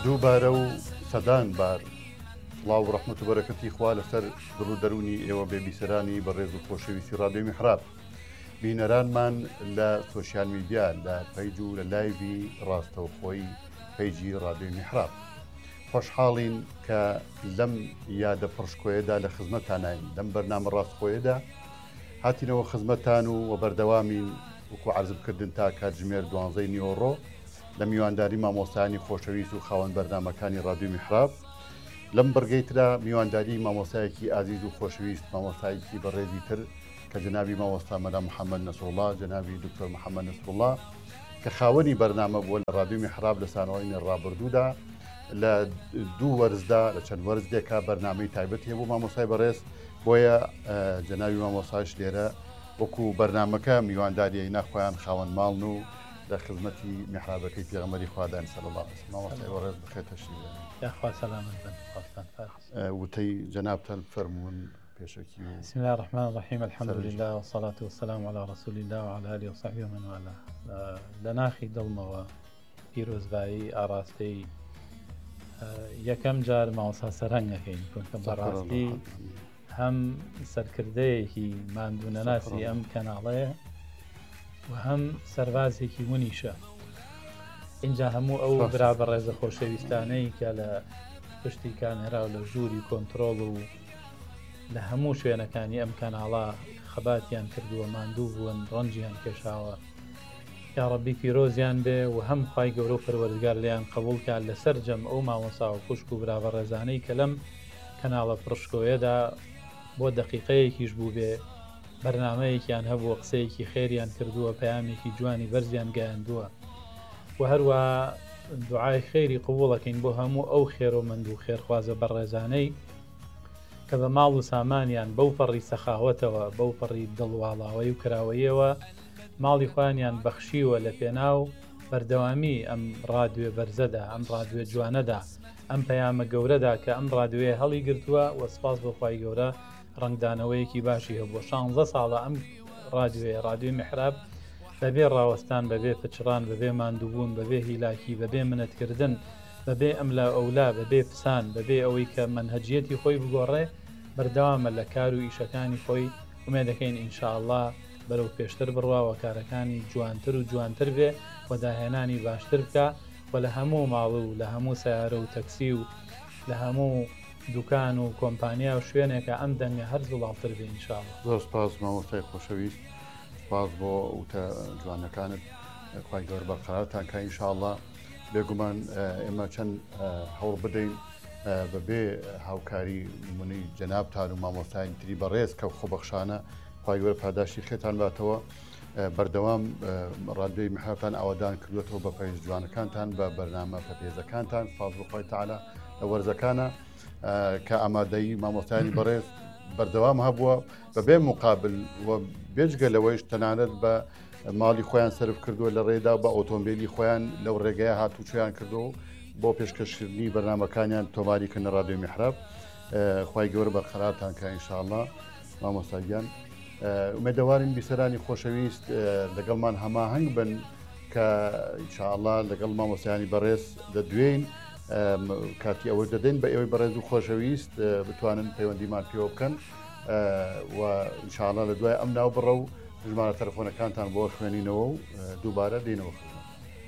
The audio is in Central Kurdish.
دووبارە و سەدان بار سڵاو و ڕەحمەت و بەرەکەتی خوا لەسەر دڵ و دەرونی ئێوە بێبیسەرانی بەڕێز و خۆشەویستی ڕادیۆ میحراب بینەرانمان لە سۆشیال میدیا لە پەیج و لە لایڤی ڕاستەوخۆی پەیجی ڕادیۆ میحراب خۆشحاڵین کە لەم یادە پڕشکۆیەدا لە خزمەتانین لەم بەرنامە ڕاستخۆیەدا هاتینەوە خزمەتان و بەردەوامین وەکو عەرزبکردن تا کاتژمێر 12 نیۆڕۆ لە میوانداری مامۆستایانی خۆشەویست و خاوەن بەرنامەکانی ڕادیۆ میحراب لەم بەرگەیترا میوانداری مامۆستایەکی ئازیز و خۆشەویست مامۆستایەکی بەڕێزی تر کە جەنابی مامۆستا مەلا محەممەد نەسڕڵڵا جەنابی دکتۆر محەممەد نەسڕڵڵا کە خاوەنی بەرنامە بووە لە ڕادیۆ میحراب لە سانەوەی ڕابردوودا لە دوو وەرزدا لە چەند وەرزێکا بەرنامەی تایبەت هەبوو مامۆستای بەڕێز بۆیە جەنابی مامۆستاش لێرە وەکو بەرنامەکە میوانداریە ناخۆیان خاوەن ماڵن و لە خزمەتی میحرابەکەی پێغەمبەری خوادان صلی الله علیه و سلم مامۆستای بەڕێز بخێتە تەشریف یاخوا سەلامت بن وتەی جەنابتان فەرموون پێشەکی و بسم الله الرحمن الرحيم الحمد لله والصلاة والسلام على رسول الله وعلى آله وصحبه ومن والاه لناخي دڵمەوە پیرۆزبایی ئاراستەی یەکەم جار ماوەسا سەرنگەکەین کە بەڕاستی هەم سەرکردەیەکی ماندوونەناسی ئەم کەناڵەیە و هەم سەربازێکی ونیشە اینجا هەموو ئەو برا بەڕێزە خۆشەویستانەی کە لە پشتی کامێرا و لە ژووری کۆنتترۆڵ و لە هەموو شوێنەکانی ئەم کەناڵا خەباتیان کردووە ماندوو بوون ڕەنجیان کێشاوە یا ڕەبی پیرۆزیان بێ و هەم خوای گەورە و پەروەردگار لیان قبوڵکات لەسەر جەم ئەو مامۆسا و خوشک و برا بەڕێزانەی کە لەم کەناڵە پڕشکۆیەدا بۆ دەقیقەیەکیش بوو بێ بەرنامەیەکیان هەبووە قسەیەکی خێریان کردووە پەیامێکی جوانی بەرزیان گەیاندووە و هەروە دوعای خێری قبوڵەکەین بۆ هەموو ئەو خێرۆمەند و خێرخوازە بەڕێزانەی کە بە ماڵ و سامانیان بەو پەڕی سەخاوەتەوە بەو پەڕی دڵواڵاوەی و کراوەیەوە ماڵی خوانیان بەخشیوە لە پێناو بەردەوامی ئەم ڕادیۆ بەرزەدا ئەم ڕادیۆ جوانەدا ئەم پەیامە گەورەدا کە ئەم ڕادیۆیە هەڵی گرتووە و سپاس بۆ خوای گەورە ڕنگدانەوەیەکی باشی هەبووە 16 ساڵە ئەم ڕادیۆ میحراب بەبێ ڕاوەستان بەبێ پچڕان بەبێ ماندووبوون بەبێ هیلاکی بەبێ منەتکردن بەبێ ئەملا ئەولا بەبێ پسان بەبێ ئەوەی کە منهەجیەتی خۆی بگۆڕێ بەردەوامە لە کار و ئیشەکانی خۆی ومێ دەکەین ئینشاءالله بەرەو پێشتر بڕواوە کارەکانی جوانتر و جوانتر بێ و داهێنانی باشتر بکە و لە هەموو ماڵ و لە هەموو سیارە و تەکسی و لە هەموو دوکان و کۆمپانیا و شوێنێکە ئەم دەنگە هەر زوڵاوتر بێ ئینشاءالله. زۆر سپاس مامۆستای خۆشەویست، سپاس بۆ وتە جوانەکانت، خوای گەورە بەرقەرارتان کە ئینشاءالله بێگومان ئێمە چەند هەوڵ بدەین بەبێ هاوکاری نمونەی جەنابتان و مامۆستایان تری بەڕێز کە خۆبەخشانە خوای گەورە پاداشی خێتان باتەوە. بەردەوام ڕادیۆی میحرابتان ئاوادان کردوێتەوە بە پەیج جوانەکانتان بە بەرنامە پەپێزەکانتان، سپاس بۆ خوای تەعالا لە وەرزەکانە کە ئامادەیی مامۆستایانی بەڕێز بەردەوام هەبووە بەبێ مقابل و بێجگە لەوەیش تەنانەت بە ماڵی خۆیان سرف کردووە لە ڕێدا بە ئۆتۆمبیلی خۆیان لەو ڕێگەیە هاتوچۆیان کردو بۆ پێشکەشکردنی بەرنامەکانیان تۆماریکردنە ڕادیۆی میحراب. خوای گەورە بەرقەرارتان کە ئینشاءالله مامۆستاگیان. ئومێدەوارین بیسەرانی خۆشەویست لەگەڵمان هەماهەنگ بن کە ئینشاءالله لەگەڵ مامۆستایانی بەڕێز دەدوێین کاتی ئەوە دەدەین بە ئێوەی بەڕێز و خۆشەویست بتوانن پەیوەندیمان پێوە بکەن و ئینشاءالله لە دوای ئەم ناو بڕە و ژمارە تەلەفۆنەکانتان بۆ خوێنینەوە و دووبارە دێنەوە.